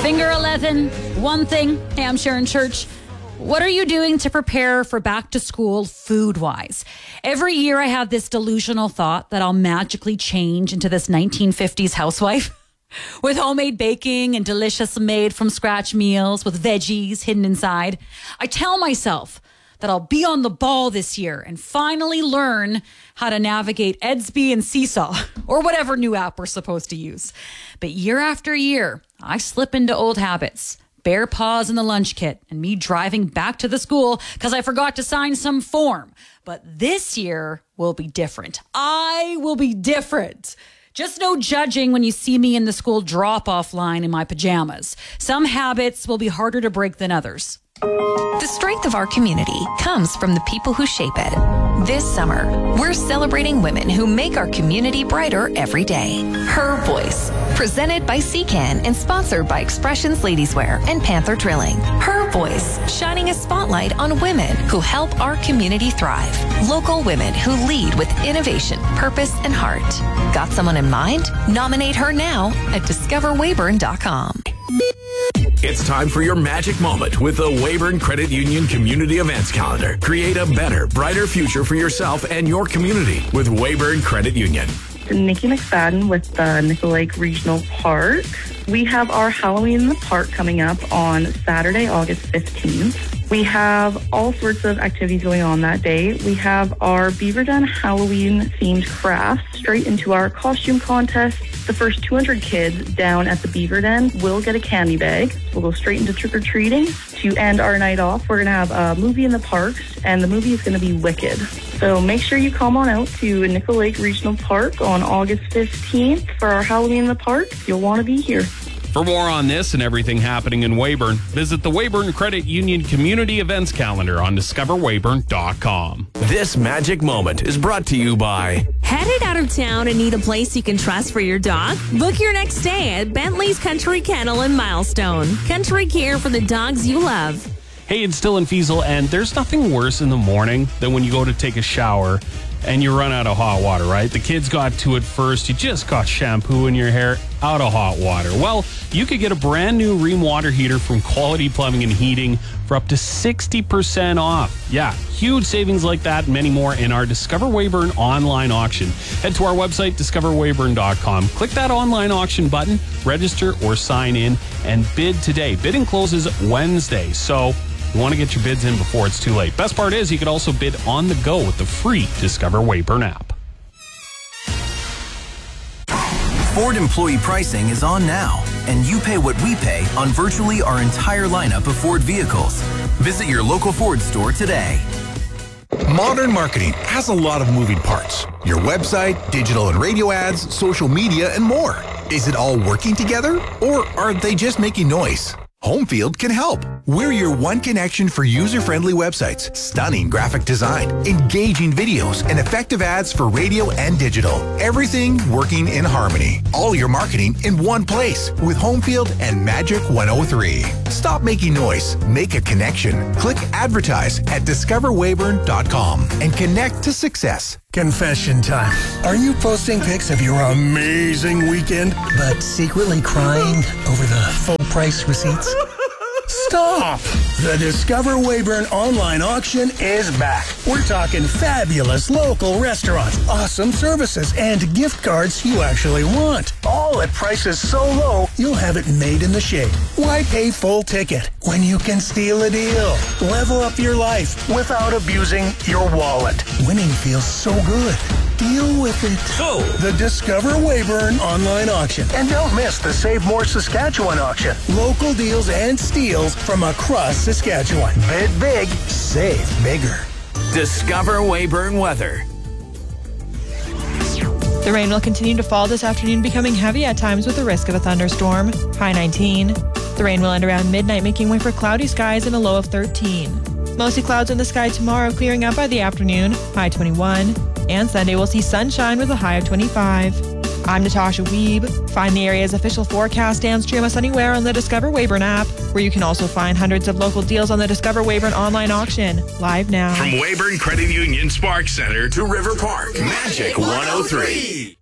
Finger 11, one thing. Hey, I'm Sharon Church. What are you doing to prepare for back to school food-wise? Every year I have this delusional thought that I'll magically change into this 1950s housewife with homemade baking and delicious made from scratch meals with veggies hidden inside. I tell myself that I'll be on the ball this year and finally learn how to navigate Edsby and Seesaw or whatever new app we're supposed to use. But year after year, I slip into old habits. Bare paws in the lunch kit and me driving back to the school because I forgot to sign some form. But this year will be different. I will be different. Just no judging when you see me in the school drop-off line in my pajamas. Some habits will be harder to break than others. The strength of our community comes from the people who shape it. This summer, we're celebrating women who make our community brighter every day. Her Voice, presented by CCAN and sponsored by Expressions Ladieswear and Panther Drilling. Her Voice, shining a spotlight on women who help our community thrive. Local women who lead with innovation, purpose, and heart. Got someone in mind? Nominate her now at discoverweyburn.com. It's time for your magic moment with the Weyburn Credit Union Community Events Calendar. Create a better, brighter future for yourself and your community with Weyburn Credit Union. Nikki McFadden with the Nickel Lake Regional Park. We have our Halloween in the Park coming up on Saturday, August 15th. We have all sorts of activities going on that day. We have our Beaver Den Halloween-themed crafts straight into our costume contest. The first 200 kids down at the Beaver Den will get a candy bag. We'll go straight into trick-or-treating. To end our night off, we're going to have a movie in the parks, and the movie is going to be Wicked. So make sure you come on out to Nickel Lake Regional Park on August 15th for our Halloween in the Park. You'll want to be here. For more on this and everything happening in Weyburn, visit the Weyburn Credit Union Community Events Calendar on discoverweyburn.com. This magic moment is brought to you by... Headed out of town and need a place you can trust for your dog? Book your next stay at Bentley's Country Kennel in Milestone. Country care for the dogs you love. Hey, it's Dylan Fiesel, and there's nothing worse in the morning than when you go to take a shower and you run out of hot water, right? The kids got to it first. You just got shampoo in your hair, out of hot water. Well, you could get a brand new Rheem water heater from Quality Plumbing and Heating for up to 60% off. Yeah, huge savings like that and many more in our Discover Weyburn online auction. Head to our website, discoverweyburn.com. Click that online auction button, register or sign in, and bid today. Bidding closes Wednesday, so you want to get your bids in before it's too late. Best part is you can also bid on the go with the free Discover Weyburn app. Ford employee pricing is on now, and you pay what we pay on virtually our entire lineup of Ford vehicles. Visit your local Ford store today. Modern marketing has a lot of moving parts. Your website, digital and radio ads, social media, and more. Is it all working together, or are they just making noise? Homefield can help. We're your one connection for user-friendly websites, stunning graphic design, engaging videos, and effective ads for radio and digital. Everything working in harmony. All your marketing in one place with Homefield and Magic 103. Stop making noise. Make a connection. Click advertise at discoverweyburn.com and connect to success. Confession time. Are you posting pics of your amazing weekend, but secretly crying over the full price receipts? Stop! The Discover Weyburn online auction is back. We're talking fabulous local restaurants, awesome services, and gift cards you actually want. All at prices so low, you'll have it made in the shade. Why pay full ticket when you can steal a deal? Level up your life without abusing your wallet. Winning feels so good. Deal with it. So, the Discover Weyburn online auction. And don't miss the Save More Saskatchewan auction. Local deals and steals from across Saskatchewan. Bid big, save bigger. Discover Weyburn weather. The rain will continue to fall this afternoon, becoming heavy at times with the risk of a thunderstorm. High 19. The rain will end around midnight, making way for cloudy skies and a low of 13. Mostly clouds in the sky tomorrow, clearing up by the afternoon. High 21. And Sunday we'll see sunshine with a high of 25. I'm Natasha Wiebe. Find the area's official forecast and stream us anywhere on the Discover Weyburn app, where you can also find hundreds of local deals on the Discover Weyburn online auction. Live now. From Weyburn Credit Union Spark Center to River Park, Magic 103.